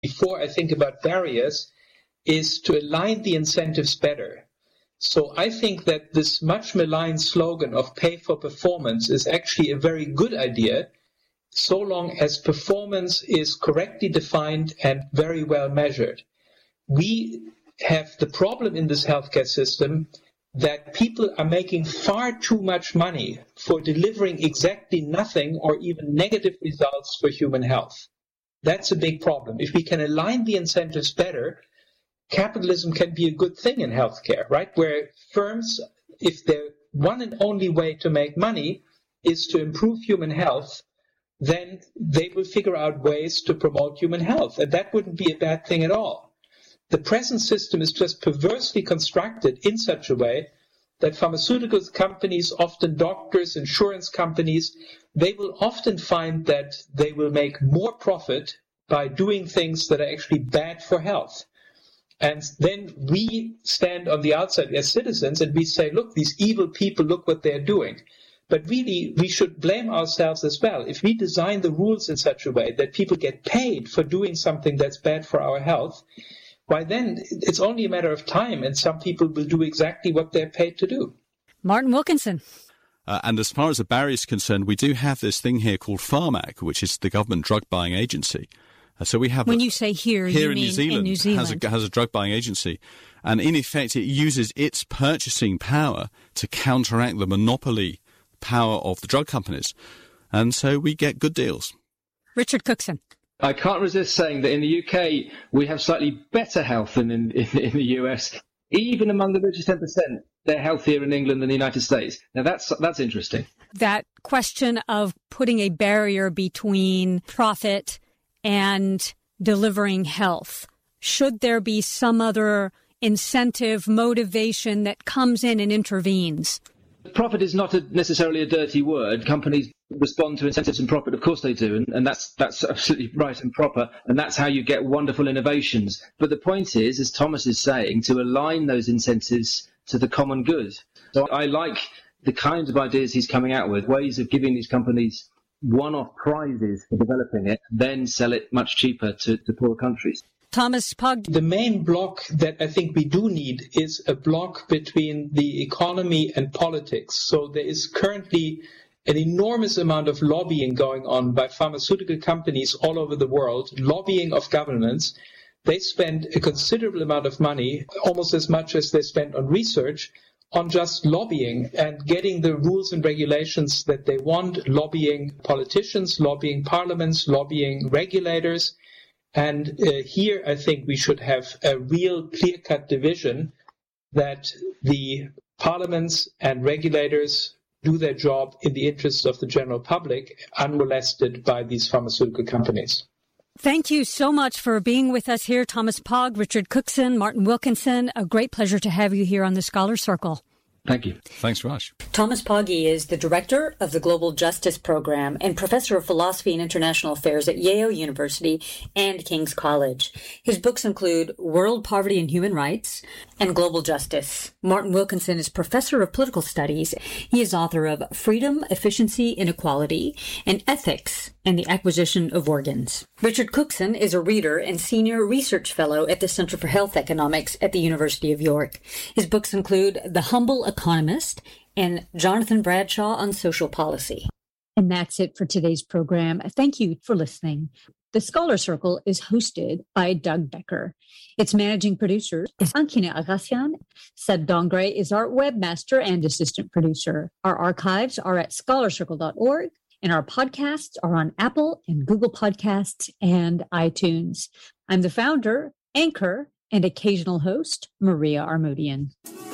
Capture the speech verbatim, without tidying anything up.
before I think about barriers is to align the incentives better. So I think that this much maligned slogan of pay for performance is actually a very good idea, so long as performance is correctly defined and very well measured. We have the problem in this healthcare system that people are making far too much money for delivering exactly nothing or even negative results for human health. That's a big problem. If we can align the incentives better, capitalism can be a good thing in healthcare, right? Where firms, if their one and only way to make money is to improve human health, then they will figure out ways to promote human health. And that wouldn't be a bad thing at all. The present system is just perversely constructed in such a way that pharmaceutical companies, often doctors, insurance companies, they will often find that they will make more profit by doing things that are actually bad for health. And then we stand on the outside as citizens and we say, look, these evil people, look what they're doing. But really, we should blame ourselves as well. If we design the rules in such a way that people get paid for doing something that's bad for our health, why then it's only a matter of time and some people will do exactly what they're paid to do. Martin Wilkinson. Uh, and as far as the barrier is concerned, we do have this thing here called Pharmac, which is the government drug buying agency. Uh, so we have when a, you say here, here you in mean New Zealand, in New Zealand. Has, a, has a drug buying agency. And in effect, it uses its purchasing power to counteract the monopoly power of the drug companies. And so we get good deals. Richard Cookson. I can't resist saying that in the U K, we have slightly better health than in, in, in the U S. Even among the richest ten percent, they're healthier in England than the United States. Now, that's that's interesting. That question of putting a barrier between profit and delivering health. Should there be some other incentive, motivation that comes in and intervenes? Profit is not a, necessarily a dirty word. Companies respond to incentives and profit, of course they do, and, and that's that's absolutely right and proper, and that's how you get wonderful innovations. But the point is, as Thomas is saying, to align those incentives to the common good. So I like the kinds of ideas he's coming out with, ways of giving these companies one-off prizes for developing it, then sell it much cheaper to, to poor countries. Thomas Pogge. The main block that I think we do need is a block between the economy and politics. So there is currently an enormous amount of lobbying going on by pharmaceutical companies all over the world, lobbying of governments. They spend a considerable amount of money, almost as much as they spend on research, on just lobbying and getting the rules and regulations that they want, lobbying politicians, lobbying parliaments, lobbying regulators. And uh, here I think we should have a real clear-cut division that the parliaments and regulators do their job in the interests of the general public, unmolested by these pharmaceutical companies. Thank you so much for being with us here, Thomas Pogge, Richard Cookson, Martin Wilkinson. A great pleasure to have you here on the Scholar Circle. Thank you. Thanks very much. Thomas Pogge is the director of the Global Justice Program and professor of philosophy and international affairs at Yale University and King's College. His books include World Poverty and Human Rights and Global Justice. Martin Wilkinson is professor of political studies. He is author of Freedom, Efficiency, Inequality, and Ethics and the Acquisition of Organs. Richard Cookson is a reader and senior research fellow at the Center for Health Economics at the University of York. His books include The Humble Economist and Jonathan Bradshaw on Social Policy. And that's it for today's program. Thank you for listening. The Scholar Circle is hosted by Doug Becker. Its managing producer is Ankina Agassian. Seb Dongre is our webmaster and assistant producer. Our archives are at scholar circle dot org, and our podcasts are on Apple and Google Podcasts and iTunes. I'm the founder, anchor, and occasional host, Maria Armodian.